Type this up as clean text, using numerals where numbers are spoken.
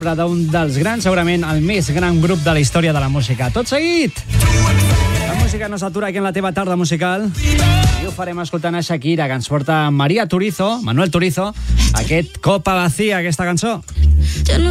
sempre d'un dels grans, segurament el més gran grup de la història de la música. Tot seguit! La música no s'atura aquí en la teva tarda musical i ho farem escoltant a Shakira, que ens porta Manuel Turizo, aquest Copa Vacía, aquesta cançó.